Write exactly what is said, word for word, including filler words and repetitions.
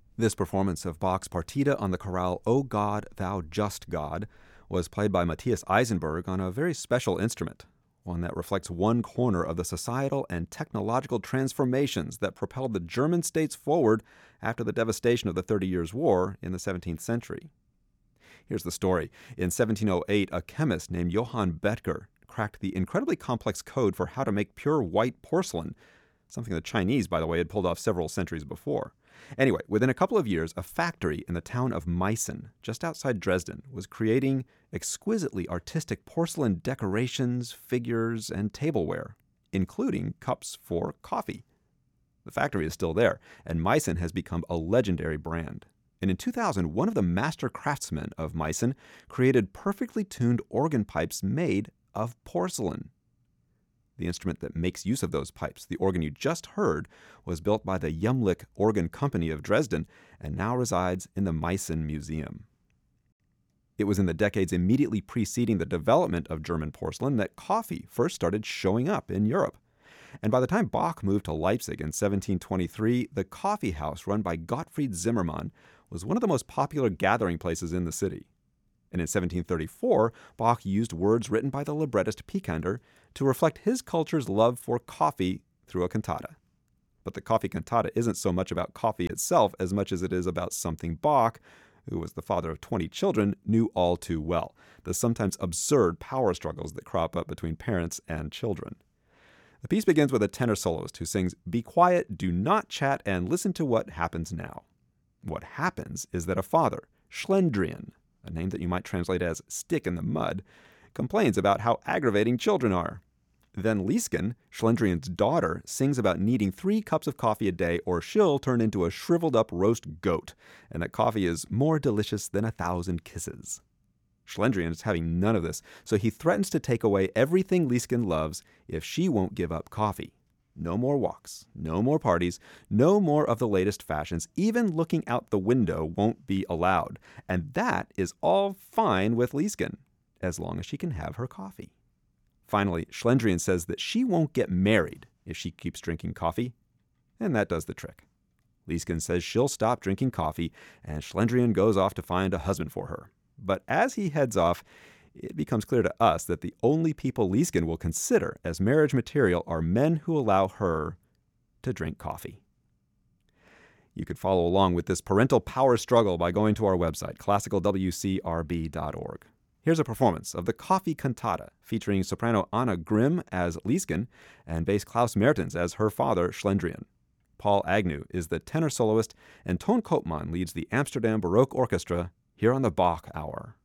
This performance of Bach's Partita on the chorale O God, Thou Just God was played by Matthias Eisenberg on a very special instrument, one that reflects one corner of the societal and technological transformations that propelled the German states forward after the devastation of the Thirty Years' War in the seventeenth century. Here's the story. In seventeen oh eight, a chemist named Johann Bethger cracked the incredibly complex code for how to make pure white porcelain, something the Chinese, by the way, had pulled off several centuries before. Anyway, within a couple of years, a factory in the town of Meissen, just outside Dresden, was creating exquisitely artistic porcelain decorations, figures, and tableware, including cups for coffee. The factory is still there, and Meissen has become a legendary brand. And in two thousand, one of the master craftsmen of Meissen created perfectly tuned organ pipes made of porcelain. The instrument that makes use of those pipes, the organ you just heard, was built by the Jumlich Organ Company of Dresden and now resides in the Meissen Museum. It was in the decades immediately preceding the development of German porcelain that coffee first started showing up in Europe. And by the time Bach moved to Leipzig in seventeen twenty-three, the coffee house run by Gottfried Zimmermann was one of the most popular gathering places in the city. And in seventeen thirty-four, Bach used words written by the librettist Picander to reflect his culture's love for coffee through a cantata. But the coffee cantata isn't so much about coffee itself as much as it is about something Bach, who was the father of twenty children, knew all too well: the sometimes absurd power struggles that crop up between parents and children. The piece begins with a tenor soloist who sings, "Be quiet, do not chat, and listen to what happens now." What happens is that a father, Schlendrian, a name that you might translate as stick in the mud, complains about how aggravating children are. Then Liesken, Schlendrian's daughter, sings about needing three cups of coffee a day or she'll turn into a shriveled-up roast goat, and that coffee is more delicious than a thousand kisses. Schlendrian is having none of this, so he threatens to take away everything Liesken loves if she won't give up coffee. No more walks, no more parties, no more of the latest fashions. Even looking out the window won't be allowed. And that is all fine with Liesken, as long as she can have her coffee. Finally, Schlendrian says that she won't get married if she keeps drinking coffee, and that does the trick. Liesken says she'll stop drinking coffee, and Schlendrian goes off to find a husband for her. But as he heads off, it becomes clear to us that the only people Liesken will consider as marriage material are men who allow her to drink coffee. You could follow along with this parental power struggle by going to our website, classical w c r b dot org. Here's a performance of the Coffee Cantata, featuring soprano Anna Grimm as Liesken and bass Klaus Mertens as her father, Schlendrian. Paul Agnew is the tenor soloist, and Ton Koopman leads the Amsterdam Baroque Orchestra here on the Bach Hour.